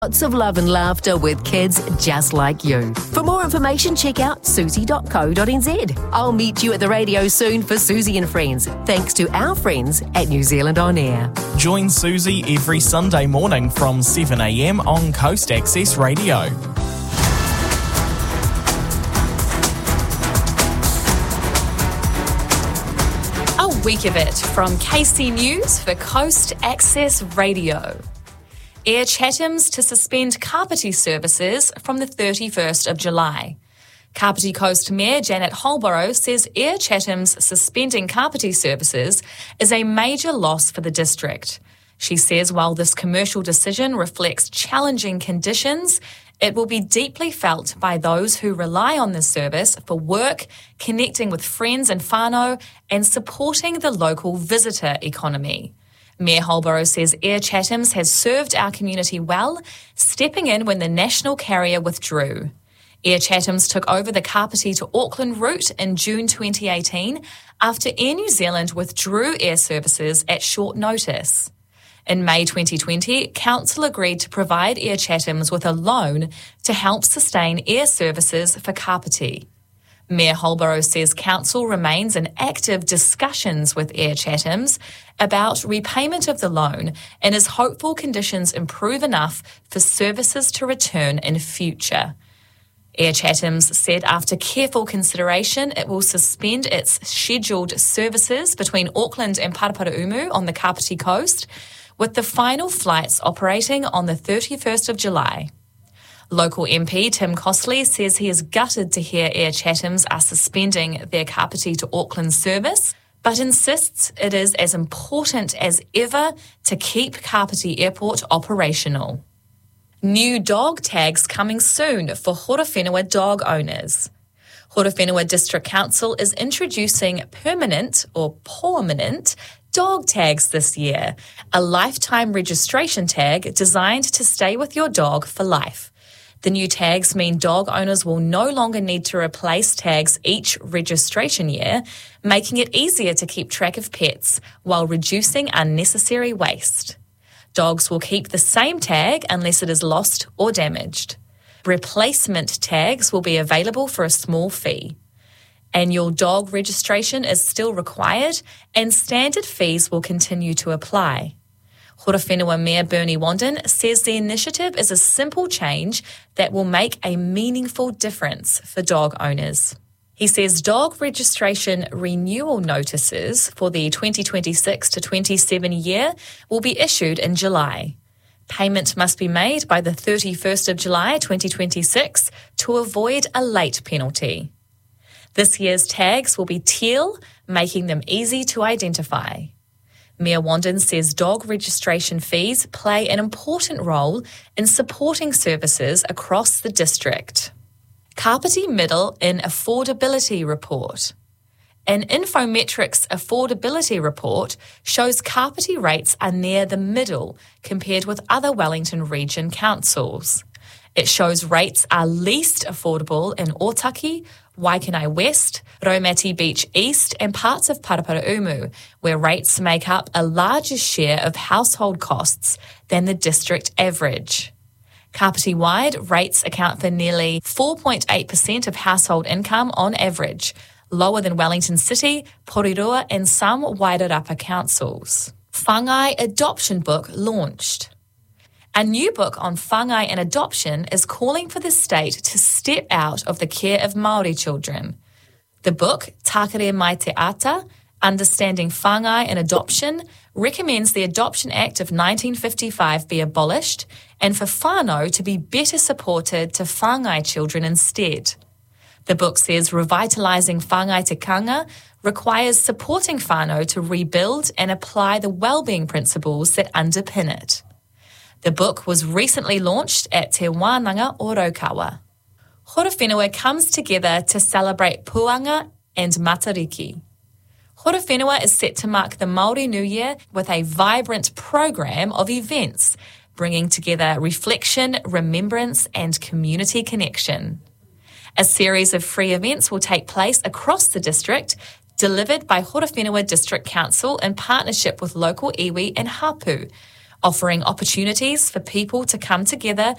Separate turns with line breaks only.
Lots of love and laughter with kids just like you. For more information, check out susie.co.nz. I'll meet you at the radio soon for Susie and Friends, thanks to our friends at New Zealand On Air.
Join Susie every Sunday morning from 7am on Coast Access Radio.
A week of it from KC News for Coast Access Radio. Air Chatham's to suspend Kapiti services from the 31st of July. Kapiti Coast Mayor Janet Holborough says Air Chatham's suspending Kapiti services is a major loss for the district. She says while this commercial decision reflects challenging conditions, it will be deeply felt by those who rely on this service for work, connecting with friends and whānau, and supporting the local visitor economy. Mayor Holborough says Air Chatham's has served our community well, stepping in when the national carrier withdrew. Air Chatham's took over the Kapiti to Auckland route in June 2018 after Air New Zealand withdrew air services at short notice. In May 2020, Council agreed to provide Air Chatham's with a loan to help sustain air services for Kapiti. Mayor Holborough says Council remains in active discussions with Air Chatham's about repayment of the loan and is hopeful conditions improve enough for services to return in future. Air Chatham's said after careful consideration it will suspend its scheduled services between Auckland and Paraparaumu on the Kapiti coast, with the final flights operating on the 31st of July. Local MP Tim Costley says he is gutted to hear Air Chatham's are suspending their Kapiti to Auckland service, but insists it is as important as ever to keep Kapiti Airport operational. New dog tags coming soon for Horowhenua dog owners. Horowhenua District Council is introducing permanent or permanent dog tags this year, a lifetime registration tag designed to stay with your dog for life. The new tags mean dog owners will no longer need to replace tags each registration year, making it easier to keep track of pets while reducing unnecessary waste. Dogs will keep the same tag unless it is lost or damaged. Replacement tags will be available for a small fee. Annual dog registration is still required and standard fees will continue to apply. Horowhenua Mayor Bernie Wanden says the initiative is a simple change that will make a meaningful difference for dog owners. He says dog registration renewal notices for the 2026 to 27 year will be issued in July. Payment must be made by the 31st of July 2026 to avoid a late penalty. This year's tags will be teal, making them easy to identify. Mayor Wanden says dog registration fees play an important role in supporting services across the district. Kapiti Middle in Affordability Report. An Infometrics affordability report shows Kapiti rates are near the middle compared with other Wellington region councils. It shows rates are least affordable in Otaki, Waikanae West, Raumati Beach East and parts of Paraparaumu, where rates make up a larger share of household costs than the district average. Kapiti-wide, rates account for nearly 4.8% of household income on average, lower than Wellington City, Porirua and some Wairarapa councils. Whāngai Adoption Book launched. A new book on whāngai and adoption is calling for the state to step out of the care of Māori children. The book, Tākere Mai Te Ata, Understanding Whāngai and Adoption, recommends the Adoption Act of 1955 be abolished and for whānau to be better supported to whāngai children instead. The book says revitalising whāngai tikanga requires supporting whānau to rebuild and apply the wellbeing principles that underpin it. The book was recently launched at Te Wānanga o Raukawa. Horowhenua comes together to celebrate Puanga and Matariki. Horowhenua is set to mark the Māori New Year with a vibrant program of events, bringing together reflection, remembrance and community connection. A series of free events will take place across the district, delivered by Horowhenua District Council in partnership with local iwi and hapu, offering opportunities for people to come together